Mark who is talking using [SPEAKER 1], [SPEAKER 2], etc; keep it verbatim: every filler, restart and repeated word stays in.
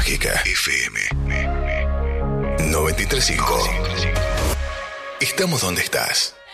[SPEAKER 1] Mágica F M noventa y tres punto cinco. Estamos donde estás.